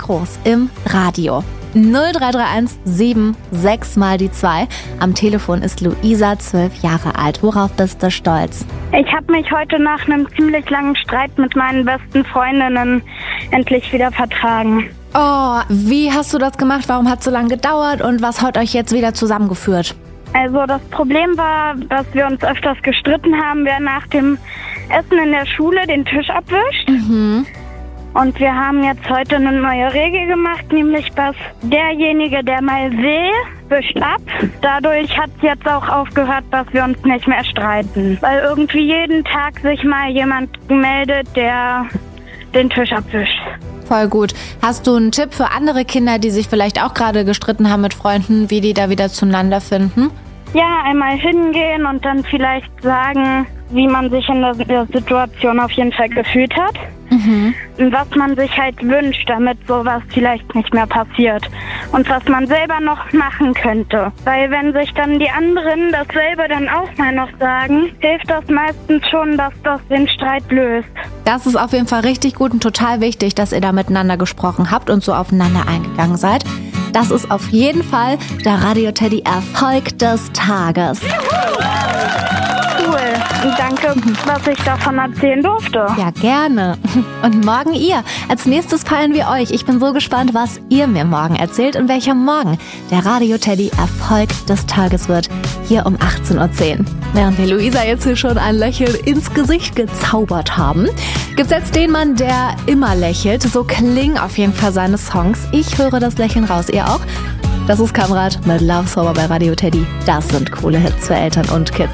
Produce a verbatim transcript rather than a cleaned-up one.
groß im Radio. null drei drei eins sieben sechs mal die zwei. Am Telefon ist Luisa, zwölf Jahre alt. Worauf bist du stolz? Ich habe mich heute nach einem ziemlich langen Streit mit meinen besten Freundinnen endlich wieder vertragen. Oh, wie hast du das gemacht? Warum hat es so lange gedauert und was hat euch jetzt wieder zusammengeführt? Also das Problem war, dass wir uns öfters gestritten haben, wer nach dem Essen in der Schule den Tisch abwischt. Mhm. Und wir haben jetzt heute eine neue Regel gemacht, nämlich dass derjenige, der mal will, wischt ab. Dadurch hat es jetzt auch aufgehört, dass wir uns nicht mehr streiten. Weil irgendwie jeden Tag sich mal jemand meldet, der den Tisch abwischt. Voll gut. Hast du einen Tipp für andere Kinder, die sich vielleicht auch gerade gestritten haben mit Freunden, wie die da wieder zueinander finden? Ja, einmal hingehen und dann vielleicht sagen, wie man sich in der, der Situation auf jeden Fall gefühlt hat. Mhm. Und was man sich halt wünscht, damit sowas vielleicht nicht mehr passiert. Und was man selber noch machen könnte. Weil wenn sich dann die anderen dasselbe dann auch mal noch sagen, hilft das meistens schon, dass das den Streit löst. Das ist auf jeden Fall richtig gut und total wichtig, dass ihr da miteinander gesprochen habt und so aufeinander eingegangen seid. Das ist auf jeden Fall der Radio Teddy Erfolg des Tages. Cool. Danke, dass ich davon erzählen durfte. Ja, gerne. Und morgen ihr. Als nächstes feiern wir euch. Ich bin so gespannt, was ihr mir morgen erzählt und welcher Morgen der Radio Teddy Erfolg des Tages wird. Hier um achtzehn Uhr zehn. Während wir Luisa jetzt hier schon ein Lächeln ins Gesicht gezaubert haben, gibt's jetzt den Mann, der immer lächelt. So klingen auf jeden Fall seine Songs. Ich höre das Lächeln raus. Ihr auch? Das ist Kamrat mit Love Sober bei Radio Teddy. Das sind coole Hits für Eltern und Kids.